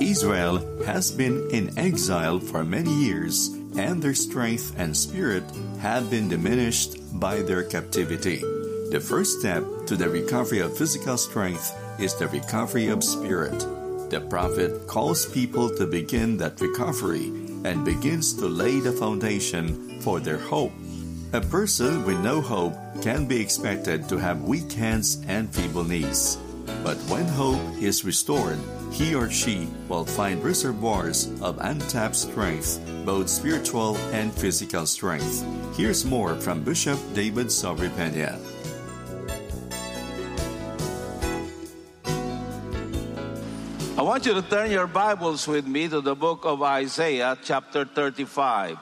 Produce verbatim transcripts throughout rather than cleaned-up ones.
Israel has been in exile for many years, and their strength and spirit have been diminished by their captivity. The first step to the recovery of physical strength is the recovery of spirit. The prophet calls people to begin that recovery and begins to lay the foundation for their hope. A person with no hope can be expected to have weak hands and feeble knees. But when hope is restored, he or she will find reservoirs of untapped strength, both spiritual and physical strength. Here's more from Bishop David Sobrepena. I want you to turn your Bibles with me to the book of Isaiah, chapter thirty-five.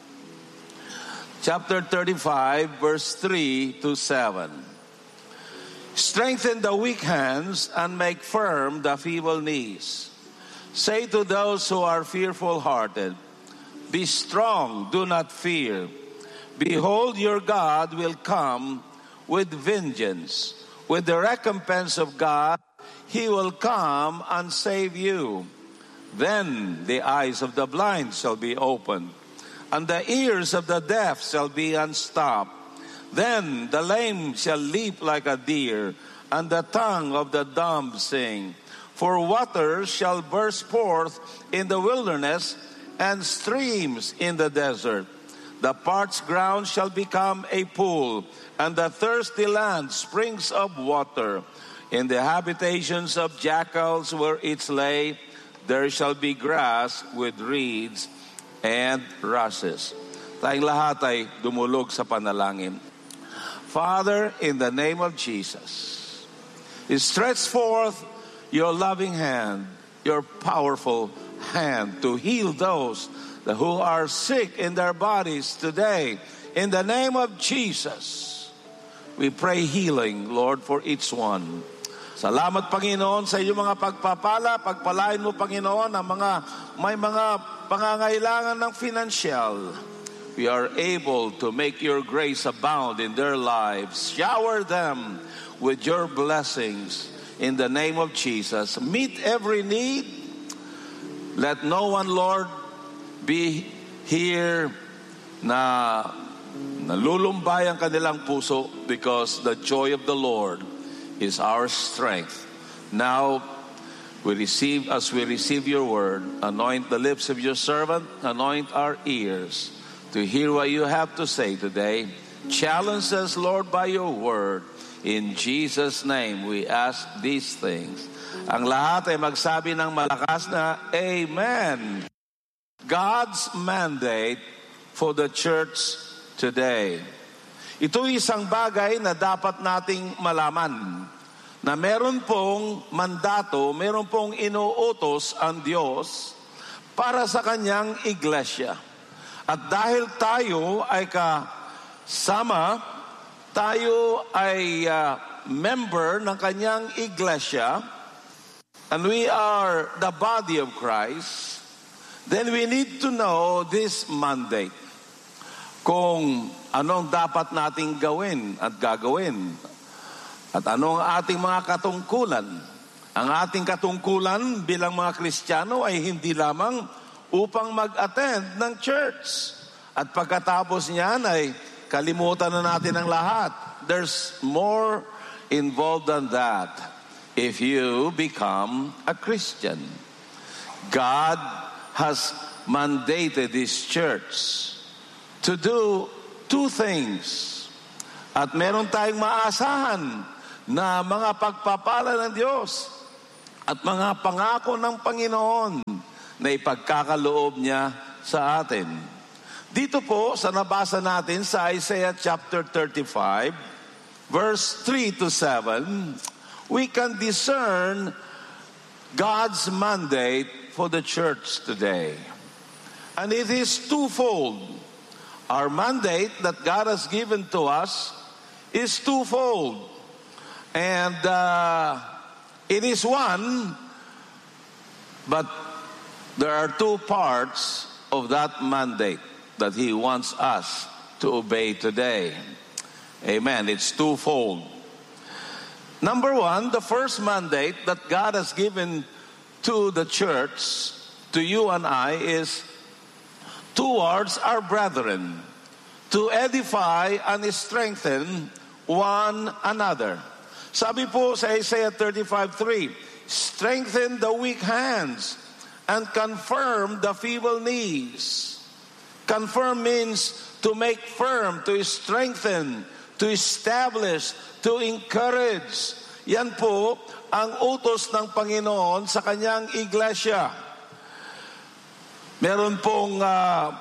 Chapter thirty-five, verse three to seven. Strengthen the weak hands and make firm the feeble knees. Say to those who are fearful-hearted, be strong, do not fear. Behold, your God will come with vengeance. With the recompense of God, He will come and save you. Then the eyes of the blind shall be opened, and the ears of the deaf shall be unstopped. Then the lame shall leap like a deer, and the tongue of the dumb sing. For waters shall burst forth in the wilderness, and streams in the desert. The parched ground shall become a pool, and the thirsty land springs of water. In the habitations of jackals where it lay, there shall be grass with reeds and rushes. Tayong lahat ay dumulog sa panalangin. Father, in the name of Jesus, stretch forth your loving hand, your powerful hand to heal those who are sick in their bodies today. In the name of Jesus, we pray healing, Lord, for each one. Salamat, Panginoon, sa iyong mga pagpapala. Pagpalain mo, Panginoon, ang mga may mga pangangailangan ng financial. We are able to make your grace abound in their lives. Shower them with your blessings in the name of Jesus. Meet every need. Let no one, Lord, be here na nalulumbay ang kanilang puso, because the joy of the Lord is our strength. Now, we receive, as we receive your word, anoint the lips of your servant, anoint our ears to hear what you have to say today. Challenge us, Lord, by your word. In Jesus' name, we ask these things. Ang lahat ay magsabi ng malakas na Amen. God's mandate for the church today. Ito isang bagay na dapat nating malaman, na meron pong mandato, meron pong inuutos ang Diyos para sa kanyang iglesia. At dahil tayo ay kasama, tayo ay uh, member ng kanyang iglesia, and we are the body of Christ, then we need to know this mandate. Kung anong dapat nating gawin at gagawin, at anong ating mga katungkulan. Ang ating katungkulan bilang mga Kristiyano ay hindi lamang upang mag-attend ng church. At pagkatapos niyan ay kalimutan na natin ang lahat. There's more involved than that if you become a Christian. God has mandated this church to do two things. At meron tayong maasahan na mga pagpapala ng Diyos at mga pangako ng Panginoon na ipagkakaloob niya sa atin. Dito po sa nabasa natin sa Isaiah chapter thirty-five, verse three to seven, we can discern God's mandate for the church today. And it is twofold. Our mandate that God has given to us is twofold. And uh, it is one, but there are two parts of that mandate that He wants us to obey today. Amen. It's twofold. Number one, the first mandate that God has given to the church, to you and I, is towards our brethren, to edify and strengthen one another. Sabi po sa Isaiah thirty-five three, strengthen the weak hands and confirm the feeble knees. Confirm means to make firm, to strengthen, to establish, to encourage. Yan po ang utos ng Panginoon sa kanyang iglesia. Meron pong uh,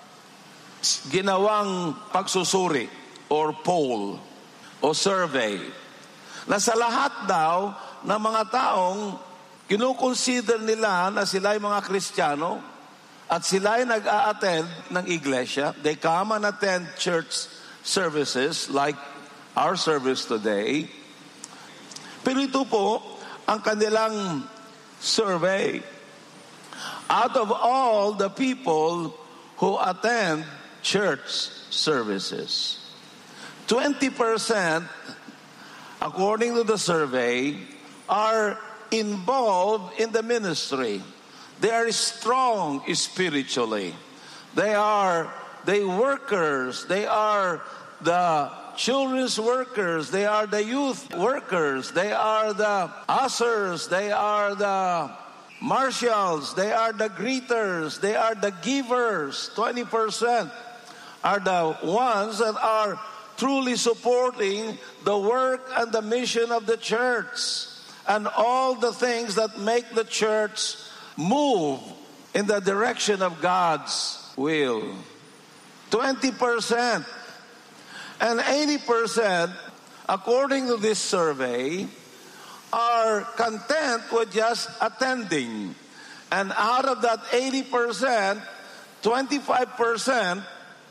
ginawang pagsusuri or poll o survey na sa lahat daw ng mga taong kinukonsider nila na sila ay mga Kristiyano at sila ay nag-a-attend ng iglesia. They come and attend church services like our service today. Pero ito po ang kanilang survey. Out of all the people who attend church services, twenty percent, according to the survey, are involved in the ministry. They are strong spiritually. They are they workers. They are the children's workers. They are the youth workers. They are the ushers. They are the marshals. They are the greeters. They are the givers. twenty percent are the ones that are truly supporting the work and the mission of the church and all the things that make the church move in the direction of God's will. twenty percent. And eighty percent, according to this survey, are content with just attending. And out of that eighty percent, twenty-five percent,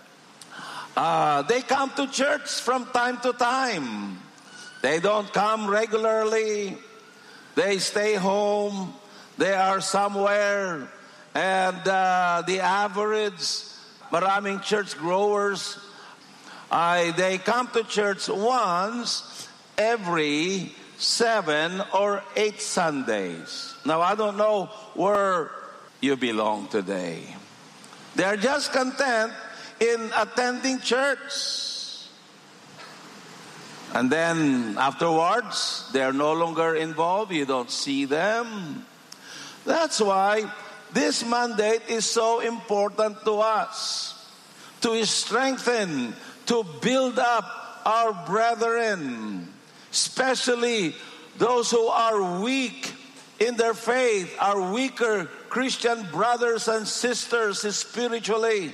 uh, they come to church from time to time. They don't come regularly. They stay home. They are somewhere. And uh, the average, maraming church growers, I, they come to church once every seven or eight Sundays. Now, I don't know where you belong today. They are just content in attending church. And then afterwards, they are no longer involved. You don't see them. That's why this mandate is so important to us, to strengthen, to build up our brethren, especially those who are weak in their faith, our weaker Christian brothers and sisters spiritually.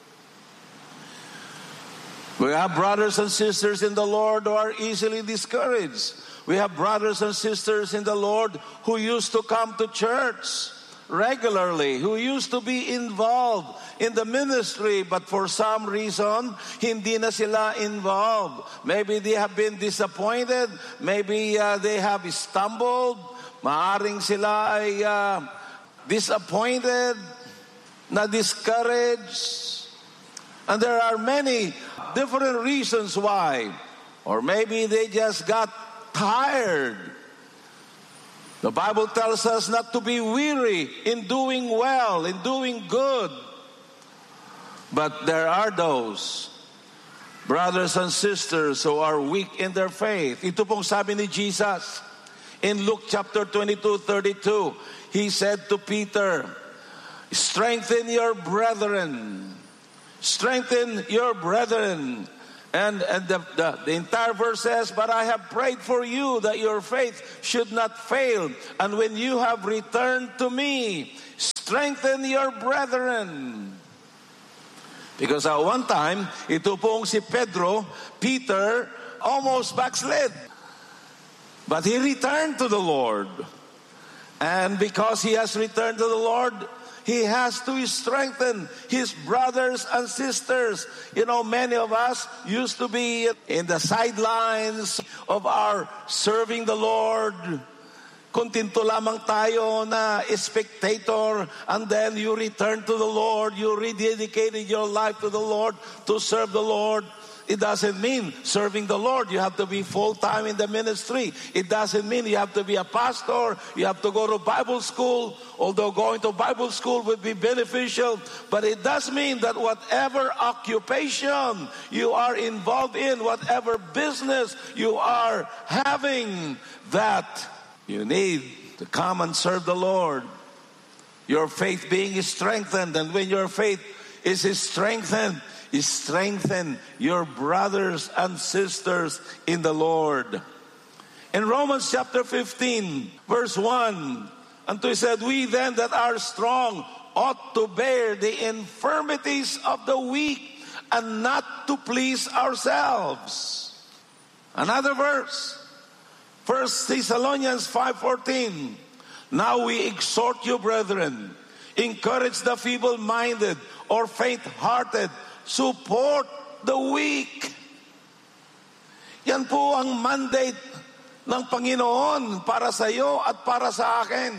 We have brothers and sisters in the Lord who are easily discouraged. We have brothers and sisters in the Lord who used to come to church regularly, who used to be involved in the ministry, but for some reason, hindi na sila involved. Maybe they have been disappointed. Maybe uh, they have stumbled. Maaring sila ay uh, disappointed, na discouraged. And there are many different reasons why. Or maybe they just got tired. The Bible tells us not to be weary in doing well, in doing good. But there are those brothers and sisters who are weak in their faith. Ito pong sabi ni Jesus in Luke chapter twenty-two thirty-two. He said to Peter, strengthen your brethren. Strengthen your brethren. And, and the, the, the entire verse says, but I have prayed for you that your faith should not fail. And when you have returned to me, strengthen your brethren. Because at one time, ito pong si Pedro, Peter, almost backslid. But he returned to the Lord. And because he has returned to the Lord, he has to strengthen his brothers and sisters. You know, many of us used to be in the sidelines of our serving the Lord. Kontento lamang tayo na spectator, and then you return to the Lord. You rededicated your life to the Lord to serve the Lord. It doesn't mean serving the Lord. You have to be full-time in the ministry. It doesn't mean you have to be a pastor. You have to go to Bible school, although going to Bible school would be beneficial. But it does mean that whatever occupation you are involved in, whatever business you are having, that you need to come and serve the Lord. Your faith being strengthened, and when your faith is strengthened, strengthen your brothers and sisters in the Lord. In Romans chapter fifteen, verse one, and two said, we then that are strong ought to bear the infirmities of the weak and not to please ourselves. Another verse, First Thessalonians five fourteen, now we exhort you, brethren, encourage the feeble-minded or faint-hearted, support the weak. Yan po ang mandate ng Panginoon para sa iyo at para sa akin.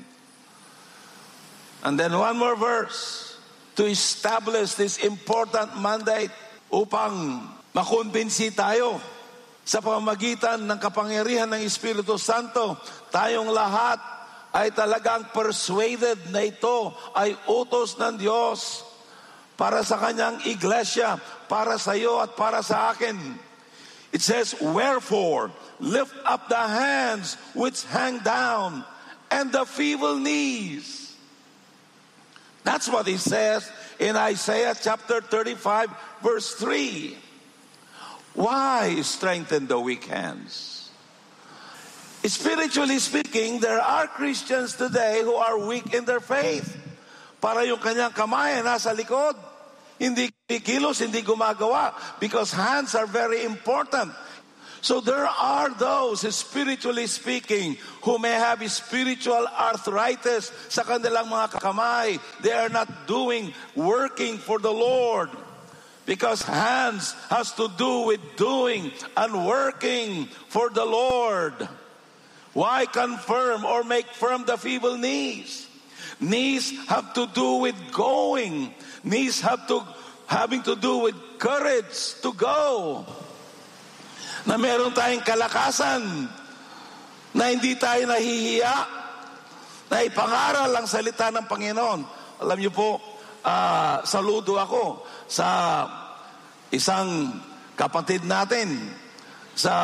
And then one more verse to establish this important mandate upang makumbinsi tayo sa pamamagitan ng kapangyarihan ng Espiritu Santo. Tayong lahat ay talagang persuaded na ito ay utos ng Diyos para sa kanyang iglesia, para sa iyo at para sa akin. It says, wherefore, lift up the hands which hang down, and the feeble knees. That's what he says in Isaiah chapter thirty-five, verse three. Why strengthen the weak hands? Spiritually speaking, there are Christians today who are weak in their faith. Para yung kanyang kamay nasa likod. Hindi kikilos, hindi gumagawa. Because hands are very important. So there are those, spiritually speaking, who may have spiritual arthritis sa kanilang mga kamay. They are not doing, working for the Lord. Because hands has to do with doing and working for the Lord. Why confirm or make firm the feeble knees? Knees have to do with going. Knees have to having to do with courage to go. Na meron tayong kalakasan, na hindi tayo nahihiya, na ipangaral ang salita ng Panginoon. Alam niyo po, uh, saludo ako sa isang kapatid natin sa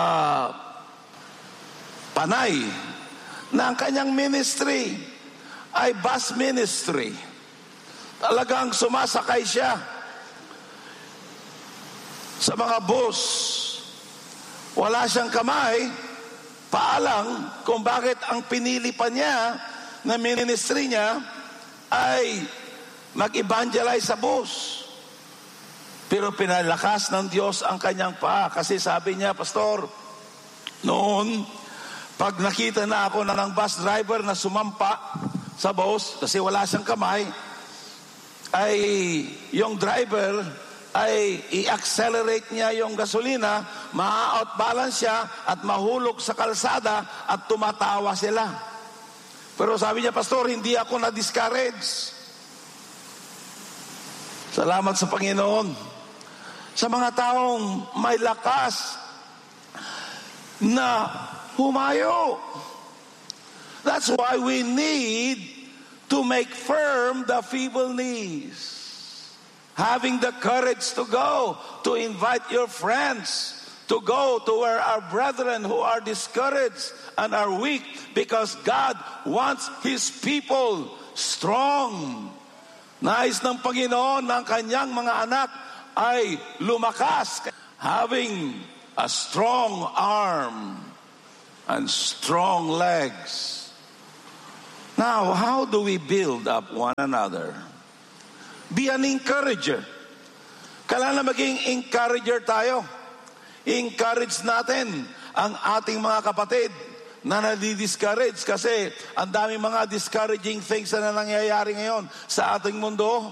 Panay, na ang kanyang ministry ay bus ministry. Talagang sumasakay siya sa mga bus. Wala siyang kamay, paalang kung bakit ang pinili pa niya na ministry niya ay mag-evangelize sa bus. Pero pinalakas ng Diyos ang kanyang paa kasi sabi niya, Pastor, noon, pag nakita na ako na ng bus driver na sumampa sa bus kasi wala siyang kamay, ay yung driver ay i-accelerate niya yung gasolina, ma-outbalance siya at mahulog sa kalsada at tumatawa sila. Pero sabi niya, Pastor, hindi ako na-discourage. Salamat sa Panginoon. Sa mga taong may lakas na humayo. That's why we need to make firm the feeble knees. Having the courage to go, to invite your friends, to go to where our brethren who are discouraged and are weak, because God wants His people strong. Nais ng Panginoon ng kanyang mga anak ay lumakas, having a strong arm and strong legs. Now, how do we build up one another? Be an encourager. Kailangan maging encourager tayo. Encourage natin ang ating mga kapatid na nadi-discourage kasi ang daming mga discouraging things na nangyayari ngayon sa ating mundo.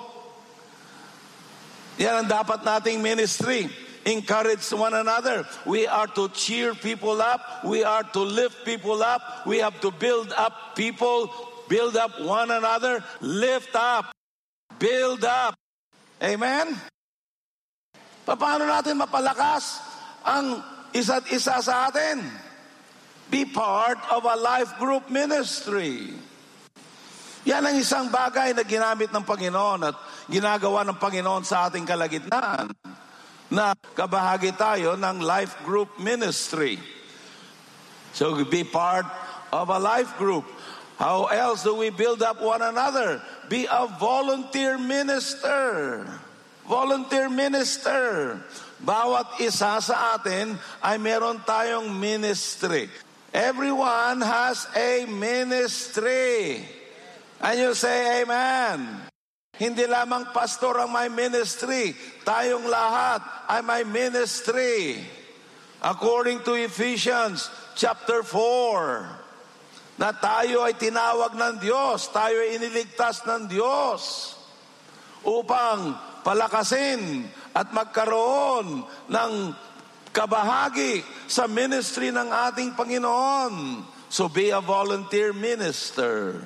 Yan ang dapat nating ministry. Encourage one another. We are to cheer people up. We are to lift people up. We have to build up people. Build up one another. Lift up. Build up. Amen? Paano natin mapalakas ang isa't isa sa atin? Be part of a life group ministry. Yan ang isang bagay na ginamit ng Panginoon at ginagawa ng Panginoon sa ating kalagitnaan, na kabahagi tayo ng life group ministry. So be part of a life group. How else do we build up one another? Be a volunteer minister. Volunteer minister. Bawat isa sa atin ay meron tayong ministry. Everyone has a ministry. And you say amen. Hindi lamang pastor ang may ministry. Tayong lahat ay may ministry. According to Ephesians chapter four, na tayo ay tinawag ng Diyos, tayo ay iniligtas ng Diyos upang palakasin at magkaroon ng kabahagi sa ministry ng ating Panginoon. So be a volunteer minister.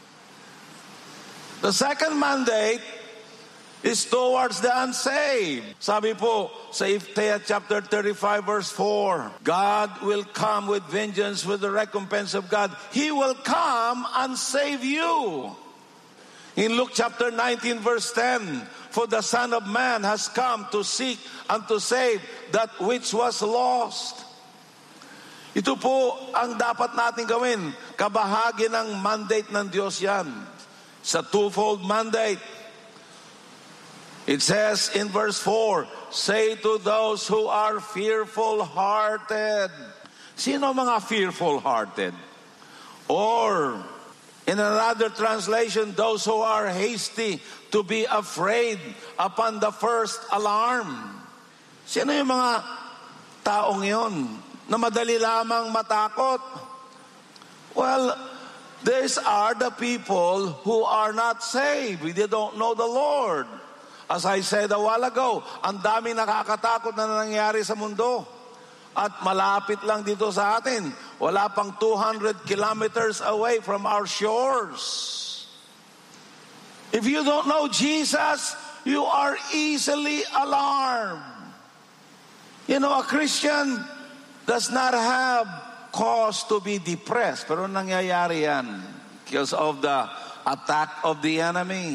The second mandate is towards the unsaved. Sabi po sa Isaiah chapter thirty-five verse four, God will come with vengeance, with the recompense of God. He will come and save you. In Luke chapter nineteen verse ten, for the Son of Man has come to seek and to save that which was lost. Ito po ang dapat natin gawin. Kabahagi ng mandate ng Diyos yan. Sa twofold mandate. It says in verse four, say to those who are fearful-hearted. Sino mga fearful-hearted? Or, in another translation, those who are hasty to be afraid upon the first alarm. Sino yung mga taong yon na madali lamang matakot? Well, these are the people who are not saved. They don't know the Lord. As I said a while ago, ang daming nakakatakot na nangyayari sa mundo. At malapit lang dito sa atin. Wala pang two hundred kilometers away from our shores. If you don't know Jesus, you are easily alarmed. You know, a Christian does not have cause to be depressed. Pero nangyayari yan because of the attack of the enemy.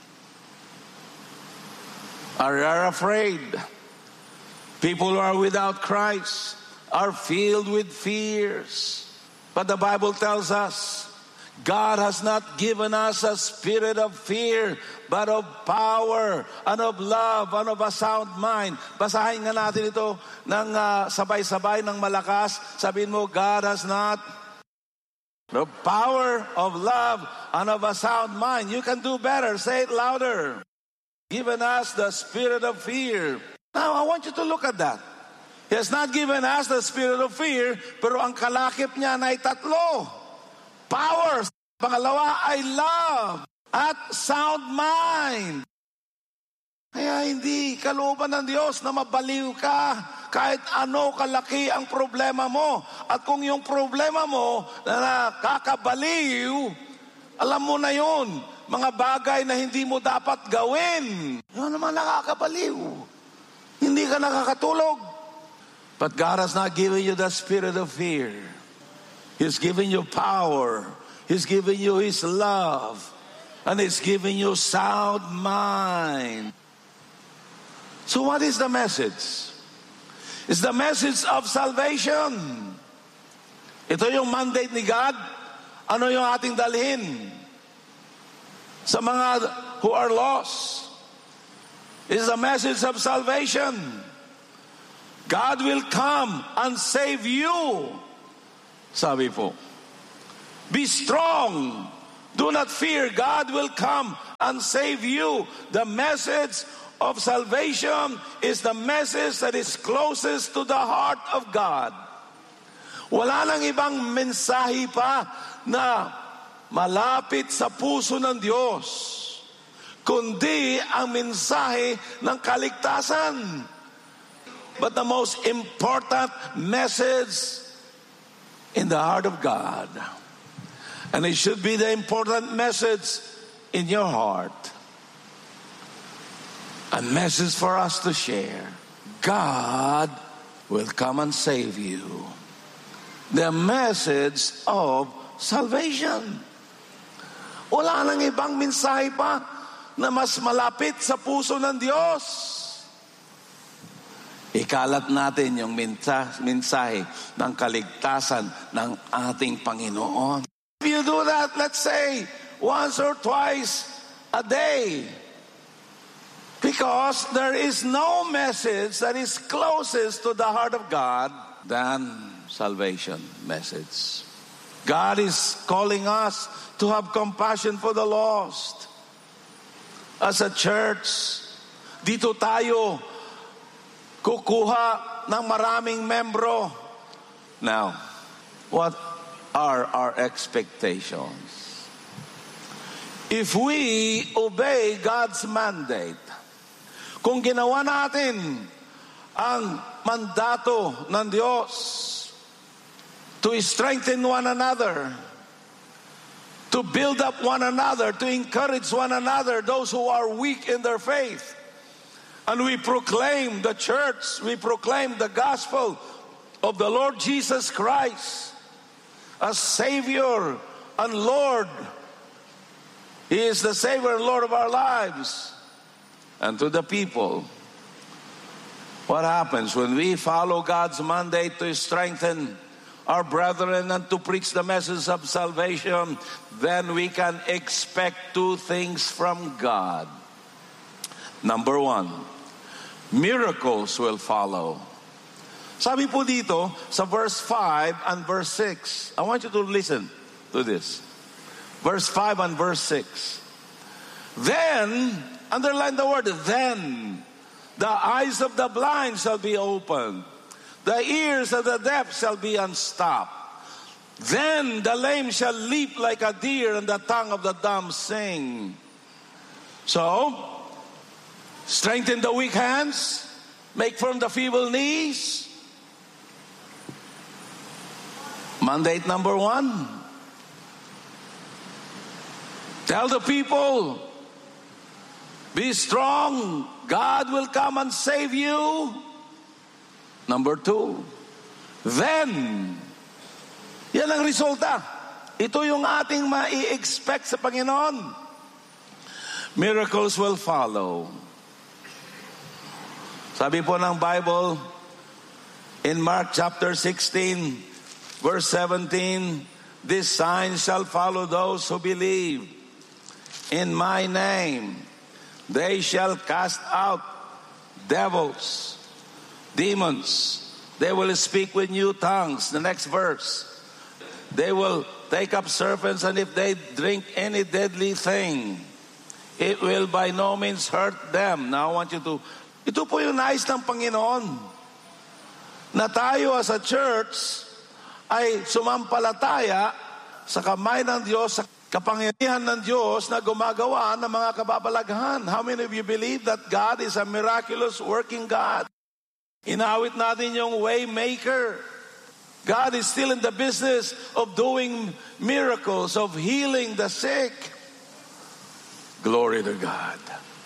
Are afraid. People who are without Christ are filled with fears. But the Bible tells us, God has not given us a spirit of fear, but of power, and of love, and of a sound mind. Basahin nga natin ito ng uh, sabay-sabay ng malakas. Sabihin mo, God has not the power of love and of a sound mind. You can do better. Say it louder. Given us the spirit of fear. Now, I want you to look at that. He has not given us the spirit of fear, pero ang kalakip niya na ay tatlo. Power. Pangalawa ay love at sound mind. Kaya hindi kalooban ng Diyos na mabaliw ka kahit ano kalaki ang problema mo. At kung yung problema mo na nakakabaliw, alam mo na yun, mga bagay na hindi mo dapat gawin. Yun naman nakakabaliw. Hindi ka nakakatulog. But God has not given you the spirit of fear. He's given you power. He's given you His love. And He's given you sound mind. So what is the message? It's the message of salvation. Ito yung mandate ni God. Ano yung ating dalhin sa mga who are lost? It's the message of salvation. God will come and save you. Sabi po, be strong. Do not fear. God will come and save you. The message of salvation is the message that is closest to the heart of God. Wala nang ibang mensahe pa na malapit sa puso ng Diyos, kundi ang mensahe ng kaligtasan. But the most important message in the heart of God. And it should be the important message in your heart. A message for us to share. God will come and save you. The message of salvation. Wala nang ibang mensahe pa na mas malapit sa puso ng Diyos. Ikalat natin yung mensahe ng kaligtasan ng ating Panginoon. If you do that, let's say, once or twice a day, because there is no message that is closest to the heart of God than salvation message. God is calling us to have compassion for the lost. As a church, dito tayo kukuha ng maraming membro. Now, what are our expectations? If we obey God's mandate, kung ginawa natin ang mandato ng Diyos to strengthen one another, to build up one another, to encourage one another, those who are weak in their faith, and we proclaim the church, we proclaim the gospel of the Lord Jesus Christ as Savior and Lord. He is the Savior and Lord of our lives. And to the people, what happens when we follow God's mandate to strengthen our brethren and to preach the message of salvation? Then we can expect two things from God. Number one, miracles will follow. Sabi po dito sa verse five and verse six. I want you to listen to this. Verse five and verse six. Then, underline the word then, the eyes of the blind shall be opened, the ears of the deaf shall be unstopped. Then the lame shall leap like a deer, and the tongue of the dumb sing. So, strengthen the weak hands, make firm the feeble knees. Mandate number one. Tell the people, be strong, God will come and save you. Number two, then, yan ang resulta. Ito yung ating ma-i-expect sa Panginoon. Miracles will follow. Sabi po ng Bible, in Mark chapter sixteen, verse seventeen, this sign shall follow those who believe. In my name, they shall cast out devils, demons. They will speak with new tongues. The next verse. They will take up serpents, and if they drink any deadly thing, it will by no means hurt them. Now I want you to, ito po yung nais ng Panginoon, na tayo as a church ay sumampalataya sa kamay ng Diyos, sa kapangyarihan ng Diyos na gumagawa ng mga kababalaghan. How many of you believe that God is a miraculous working God? Inawit natin yung way maker. God is still in the business of doing miracles, of healing the sick. Glory to God.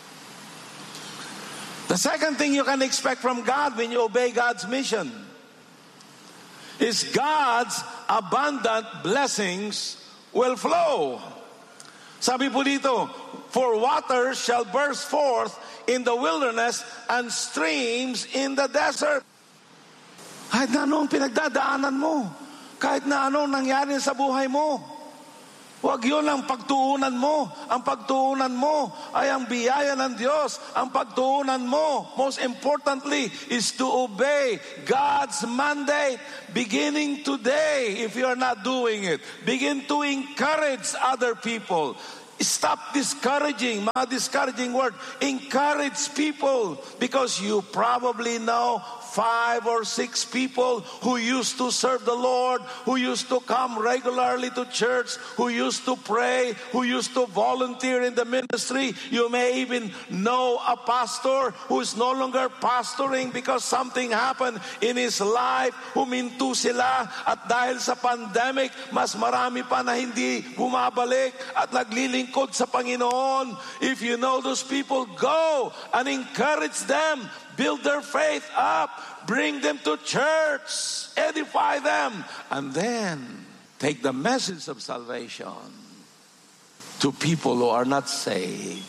The second thing you can expect from God when you obey God's mission is God's abundant blessings will flow. Sabi po dito, for waters shall burst forth in the wilderness and streams in the desert. Kahit na anong pinagdadaanan mo, kahit na anong nangyari sa buhay mo, huwag yun ang pagtuunan mo. Ang pagtuunan mo ay ang biyaya ng Diyos. Ang pagtuunan mo, most importantly, is to obey God's mandate. Beginning today, if you are not doing it, begin to encourage other people. Stop discouraging, mga discouraging word. Encourage people, because you probably know five or six people who used to serve the Lord, who used to come regularly to church, who used to pray, who used to volunteer in the ministry. You may even know a pastor who is no longer pastoring because something happened in his life. Huminto sila, at dahil sa pandemic, mas marami pa na hindi bumabalik at naglilingkod sa Panginoon. If you know those people, go and encourage them. build their faith up, bring them to church, edify them, and then take the message of salvation to people who are not saved.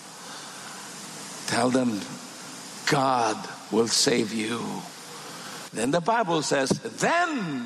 Tell them, God will save you. Then the Bible says, then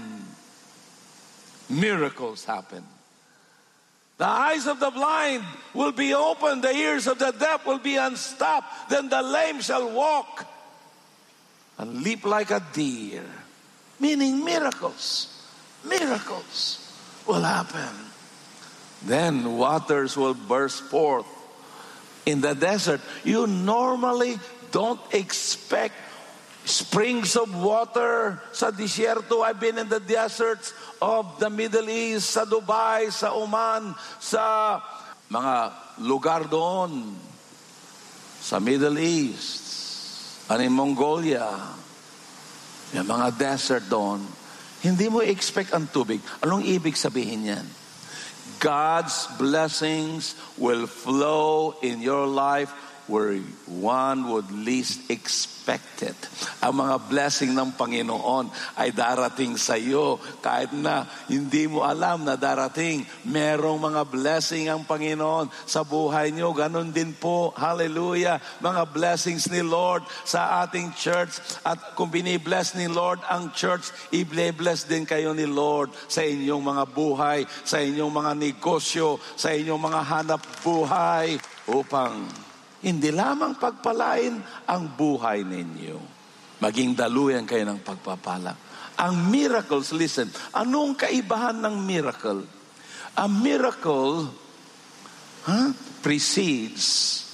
miracles happen. The eyes of the blind will be opened, the ears of the deaf will be unstopped, then the lame shall walk and leap like a deer. Meaning miracles, miracles will happen. Then waters will burst forth in the desert. You normally don't expect springs of water sa disyerto. I've been in the deserts of the Middle East, sa Dubai, sa Oman, sa mga lugar doon, sa Middle East, and in Mongolia, yung mga desert doon. Hindi mo expect ang tubig. Anong ibig sabihin yan? God's blessings will flow in your life where one would least expect it. Ang mga blessing ng Panginoon ay darating sa iyo kahit na hindi mo alam na darating. Merong mga blessing ang Panginoon sa buhay niyo. Ganon din po, hallelujah, mga blessings ni Lord sa ating church. At kung binibless ni Lord ang church, i-bless din kayo ni Lord sa inyong mga buhay, sa inyong mga negosyo, sa inyong mga hanap buhay, upang hindi lamang pagpalain ang buhay ninyo, maging daluyan kayo ng pagpapala. Ang miracles, listen, anong kaibahan ng miracle? A miracle huh, precedes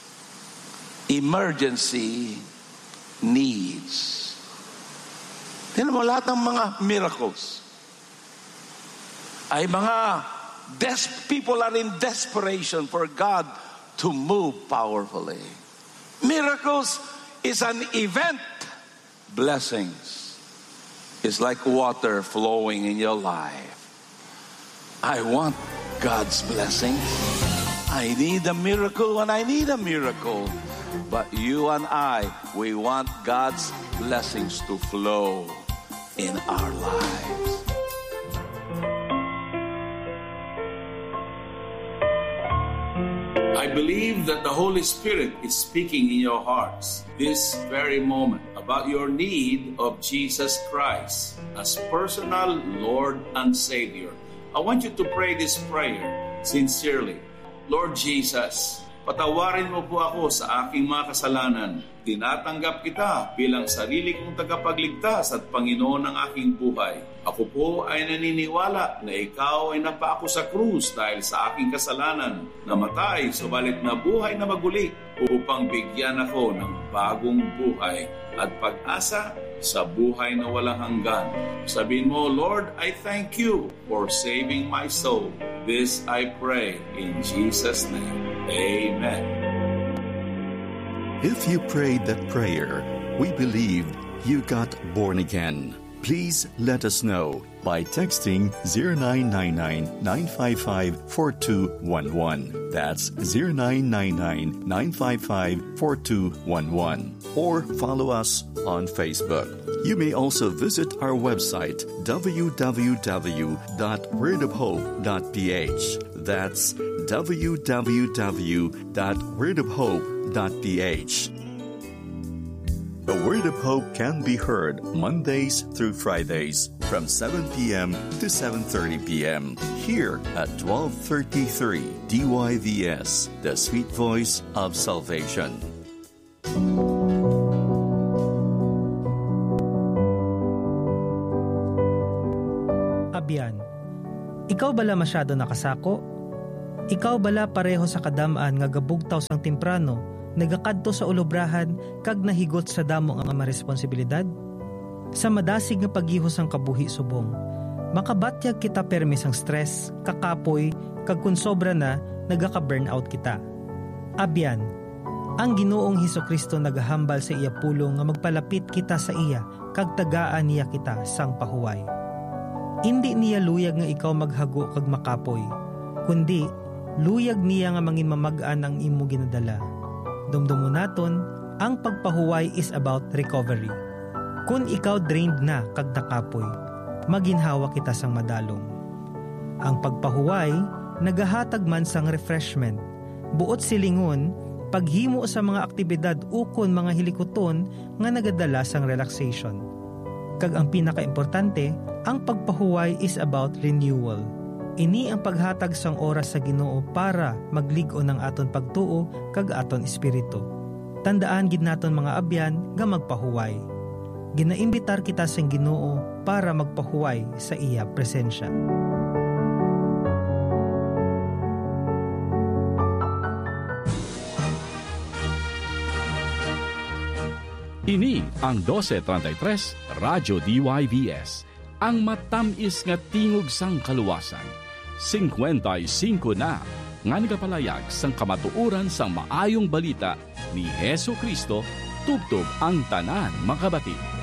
emergency needs. Tingnan mo, lahat ng mga miracles ay mga des- people are in desperation for God to move powerfully. Miracles is an event. Blessings is like water flowing in your life. I want God's blessings. I need a miracle when I need a miracle. But you and I, we want God's blessings to flow in our lives. I believe that the Holy Spirit is speaking in your hearts this very moment about your need of Jesus Christ as personal Lord and Savior. I want you to pray this prayer sincerely. Lord Jesus, patawarin mo po ako sa aking mga kasalanan. Tinatanggap kita bilang sarili kong tagapagligtas at Panginoon ng aking buhay. Ako po ay naniniwala na ikaw ay napako sa krus dahil sa aking kasalanan, namatay subalit na buhay na maguli upang bigyan ako ng bagong buhay at pag-asa sa buhay na walang hanggan. Sabihin mo, Lord, I thank you for saving my soul. This I pray in Jesus' name. Amen. If you prayed that prayer, we believed you got born again. Please let us know by texting zero nine nine nine, nine five five, four two one one. That's zero nine nine nine, nine five five, four two one one. Or follow us on Facebook. You may also visit our website, w w w dot word of hope dot p h. That's w w w dot word of hope dot p h. The Word of Hope can be heard Mondays through Fridays from seven p.m. to seven thirty p.m. here at twelve thirty-three D Y V S, the sweet voice of salvation. Abyan, ikaw bala masyado nakasako? Ikaw bala pareho sa kadamaan nga gabugtaw sang temprano, nagakadto sa ulobrahan kag nahigot sa damo ang ama responsibilidad? Sa madasig nga paghihos ang kabuhi subong, makabatyag kita permis ang stress, kakapoy, kag kun sobra na, nagaka-burnout kita. Abyan, ang Ginoong Hesukristo nagahambal sa iya pulong nga magpalapit kita sa iya, kag tagaan niya kita sang pahuway. Hindi niya luyag nga ikaw maghago kag makapoy, kundi luyag niya nga mangin mamagaan ang imo ginadala. Dumdumo naton, ang pagpahuway is about recovery. Kung ikaw drained na kag nakapoy, maginhawa kita sang madalong. Ang pagpahuway, nagahatag man sang refreshment. Buot silingon, paghimo sa mga aktibidad ukon mga hilikoton nga nagadala sang relaxation. Kag ang pinakaimportante, ang pagpahuway is about renewal. Ini ang paghatag sang oras sa Ginoo para magligo ng aton pagtuo kag aton espiritu. Tandaan gid naton mga abyan nga magpahuway. Ginaimbitar kita sang Ginoo para magpahuway sa iya presensya. Ini ang twelve thirty-three Radyo D Y V S, ang matamis nga tingog sang kaluwasan. fifty-five na nga nagapalayag sang kamatuoran sang maayong balita ni Hesu Kristo tubtob ang tanan makabati.